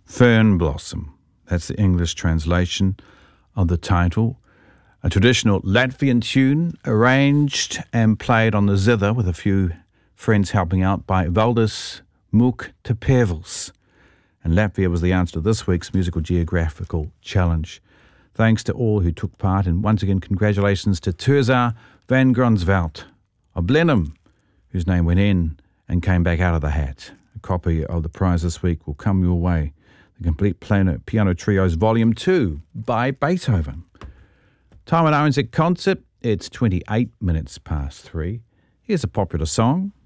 Fern Blossom. That's the English translation of the title. A traditional Latvian tune arranged and played on the zither with a few friends helping out by Valdis Muktepevils. And Latvia was the answer to this week's Musical Geographical Challenge. Thanks to all who took part, and once again congratulations to Terza van Gronsveld of Blenheim, whose name went in and came back out of the hat. A copy of the prize this week will come your way. The Complete Piano Trios Volume 2 by Beethoven. Time at RNZ Concert, it's 28 minutes past 3. Here's a popular song.